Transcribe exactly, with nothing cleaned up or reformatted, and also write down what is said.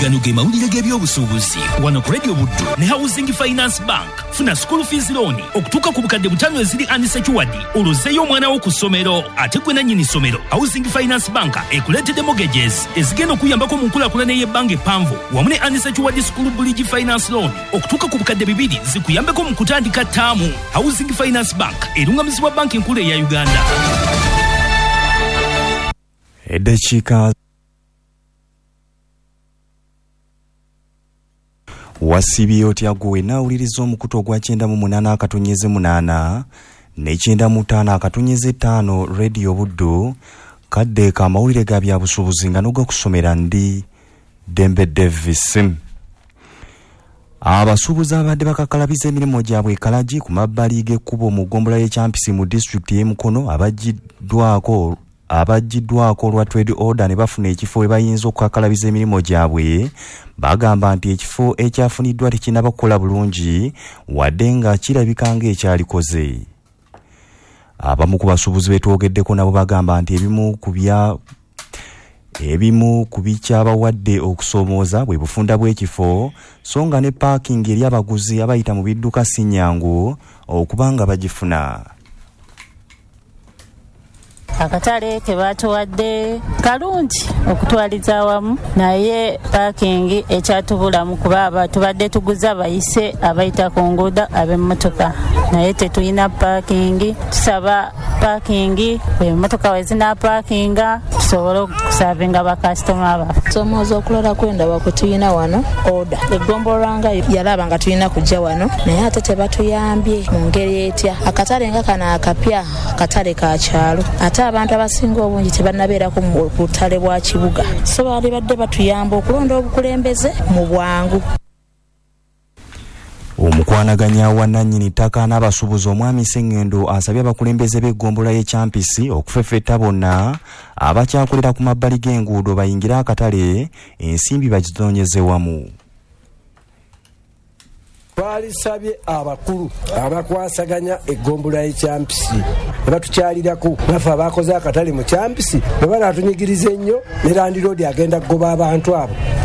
gano ge mawulire g'ebyobusuubuzi wano ku Radio Buddu ne Housing Finance Bank. Funa school fees loan okutuuka ku bukadde butaano eziri unsecured olozzeeyo omwana wo ku ssomero. Ate gwe nannyini ssomero Housing Finance Bank ekuleetedde mortgages ezigenda okuyambako mu nkulaakulana y'ebbanga eppanvu wamu ne unsecured school bridge finance loan okutuuka ku bukadde bibiri zikuyambeko mu kutandika ttaamu. Housing Finance Bank erungamizibwa banki enkulu eya Uganda. Eddakiika wasibye otya gwe nawuliriza omukutu ogwa kyenda mu munaana akatonyeze munaana ne kyenda mu ttaano akatonyeze ttaano Radio Buddu kadde ka mawulire ga byabusuubuzi nga n'ogakusomera ndi Dembe Davis. Abasuubuzi abadde bakakalabiza emirimu gyabwe ekalagi ku mabbali g'ekkubo mu ggombolola y'Ekyampisi mu disitulikiti y'e Mukono abagiddwako abagiddwako olwa trade order ne bafuna ekifo we bayinza okukakalabiza emirimu gyabwe. Bagamba nti ekifo ekyafuniddwa tekinaba kukola bulungi wadde nga kirabika ng'ekyalikoze. Abamu ku basuubuzi betwogeddeko nabo bagamba nti ebimu ku bya ebimu ku bikyabawadde okusoomooza bwe bufunda bw'ekifo so nga ne parking eri abaguzi abayita mu bidduka si nnyangu okubanga bagifuna. Akatale kebatuwadde kalungi okutwaliza awamu naye parking ekyatubulamu kuba aba tubadde tuguza bayise abayita ku nguudo ab'emmotoka naye tetulina parking. Tusaba parking emmotoka wezina parkinga tusobole okusavinga bakasitoma baffe. Somooza okulala kwenda bakutuyina wano oda eggombolola nga yalaba nga tulina kujja wano naye ate tebatuyambye mu ngeri etya. Akatale nga kano akapya akatale ka kyalo ate abantu abasinga obungi tebannabeerako mu butale bwa kibuga so baali badde batuyamba okulonda obukulembeze mu bwangu. Omukwanaganya wa nannyini ttaka n'abasuubuzi omwami Sengendo asabye abakulembeze b'eggombolola y'Ekyampisi okufeffetta bonna abakyakolera ku mabbali g'enguudo bayingire akatale ensimbi bagitoonyeze wamu. Twalisabye abakulu abakwasaganya eggombolola y'Ekyampisi ne batukyalirako naffe abakoze akatale mu Kyampisi ne banaatunyigiriza ennyo ne Land Road agenda kugoba abantu abo.